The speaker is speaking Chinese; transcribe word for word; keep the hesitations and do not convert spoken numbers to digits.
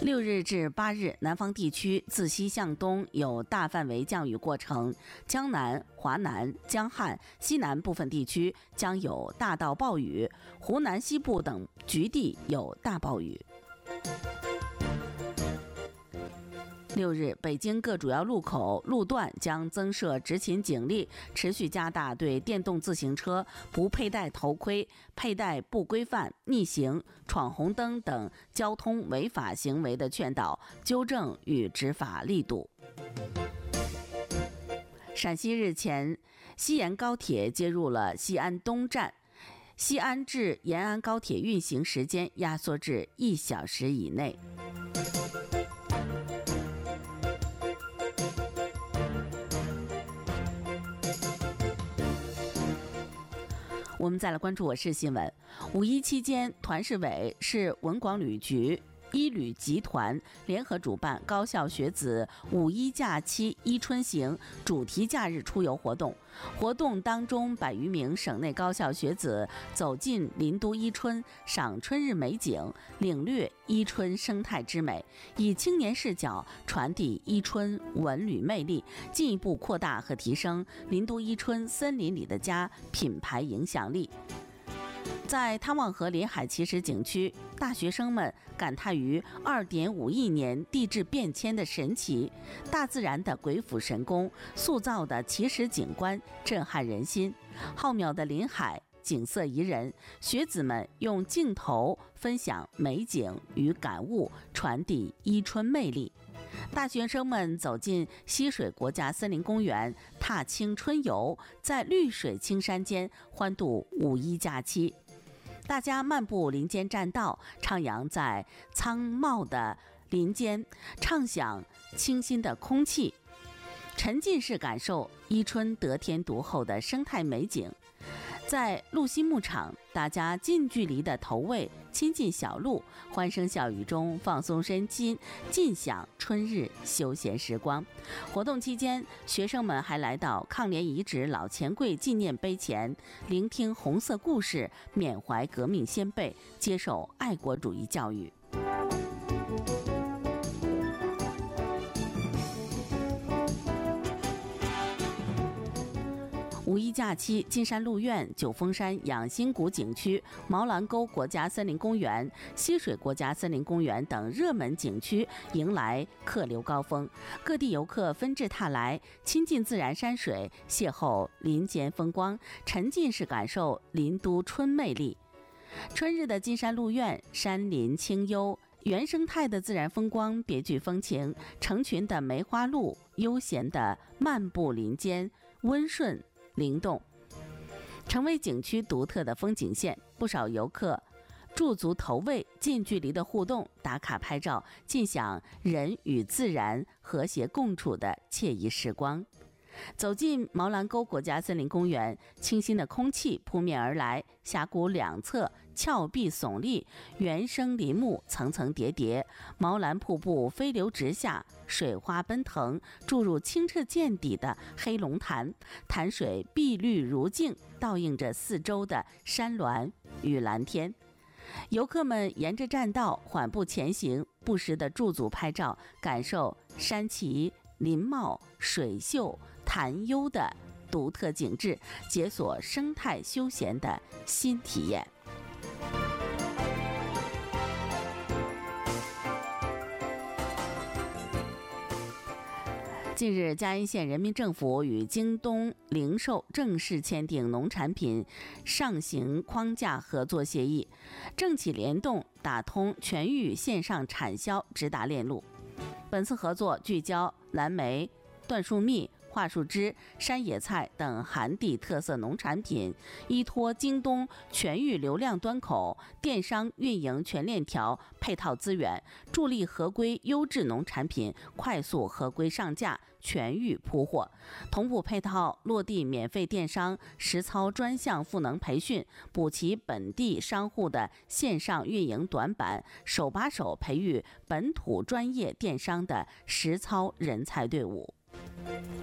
六日至八日，南方地区自西向东有大范围降雨过程，江南、华南、江汉、西南部分地区将有大到暴雨，湖南西部等局地有大暴雨。六日，北京各主要路口路段将增设执勤警力，持续加大对电动自行车不佩戴头盔、佩戴不规范、逆行、闯红灯等交通违法行为的劝导、纠正与执法力度。陕西日前，西延高铁接入了西安东站，西安至延安高铁运行时间压缩至一小时以内。我们再来关注我市新闻。五一期间，团市委、市文广旅局、一旅集团联合主办高校学子五一假期伊春行主题假日出游活动。活动当中，百余名省内高校学子走进林都伊春，赏春日美景，领略伊春生态之美，以青年视角传递伊春文旅魅力，进一步扩大和提升林都伊春森林里的家品牌影响力。在汤旺河临海奇石景区，大学生们感叹于 二点五亿年地质变迁的神奇，大自然的鬼斧神工塑造的奇石景观震撼人心，浩渺的临海景色宜人，学子们用镜头分享美景与感悟，传递伊春魅力。大学生们走进溪水国家森林公园，踏青春游，在绿水青山间欢度五一假期。大家漫步林间栈道，徜徉在苍茂的林间，畅享清新的空气，沉浸式感受伊春得天独厚的生态美景。在鹿溪牧场，大家近距离的投喂、亲近小鹿，欢声笑语中放松身心，尽享春日休闲时光。活动期间，学生们还来到抗联遗址老钱柜纪念碑前，聆听红色故事，缅怀革命先辈，接受爱国主义教育。五一假期，金山鹿苑、九峰山养心谷景区、毛兰沟国家森林公园、溪水国家森林公园等热门景区迎来客流高峰，各地游客纷至沓来，亲近自然山水，邂逅林间风光，沉浸式感受林都春魅力。春日的金山鹿苑，山林清幽，原生态的自然风光别具风情，成群的梅花鹿悠闲地漫步林间，温顺灵动，成为景区独特的风景线。不少游客驻足投喂，近距离的互动，打卡拍照，尽享人与自然和谐共处的惬意时光。走进毛兰沟国家森林公园，清新的空气扑面而来，峡谷两侧峭壁耸立，原生林木层层叠叠，毛兰瀑布飞流直下，水花奔腾，注入清澈见底的黑龙潭，潭水碧绿如镜，倒映着四周的山峦与蓝天。游客们沿着栈道缓步前行，不时地驻足拍照，感受山奇、林茂、水秀、潭幽的独特景致，解锁生态休闲的新体验。近日，嘉义县人民政府与京东零售正式签订农产品上行框架合作协议，政企联动，打通全域线上产销直达链路。本次合作聚焦蓝莓、椴树蜜、桦树枝、山野菜等寒地特色农产品，依托京东全域流量端口、电商运营全链条配套资源，助力合规优质农产品快速合规上架、全域铺货，同步配套落地免费电商实操专项赋能培训，补齐本地商户的线上运营短板，手把手培育本土专业电商的实操人才队伍。